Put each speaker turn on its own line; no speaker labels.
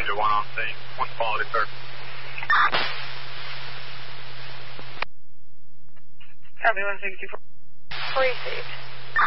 passenger 1 on scene. 1 quality, sir.
Copy 164.
Received.